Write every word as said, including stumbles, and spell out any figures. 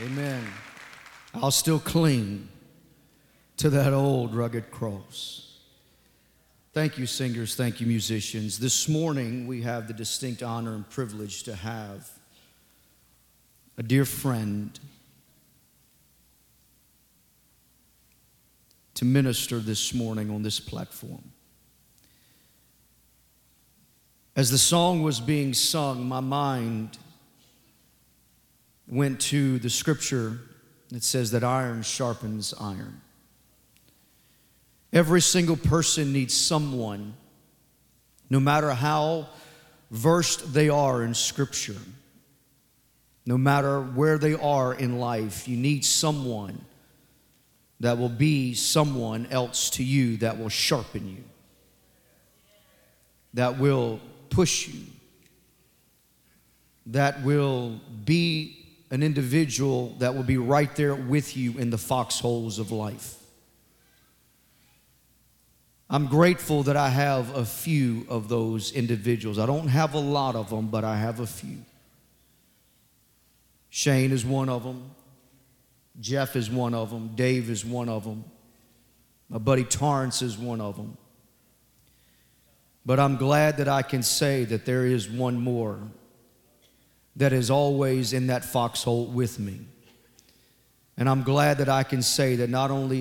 Amen. I'll still cling to that old rugged cross. Thank you, singers. Thank you, musicians. This morning, we have the distinct honor and privilege to have a dear friend to minister this morning on this platform. As the song was being sung, my mind went to the scripture that says that iron sharpens iron. Every single person needs someone, no matter how versed they are in scripture, no matter where they are in life, you need someone that will be someone else to you, that will sharpen you, that will push you, that will be an individual that will be right there with you in the foxholes of life. I'm grateful that I have a few of those individuals. I don't have a lot of them, but I have a few. Shane is one of them. Jeff is one of them. Dave is one of them. My buddy Torrance is one of them. But I'm glad that I can say that there is one more that is always in that foxhole with me. And I'm glad that I can say that not only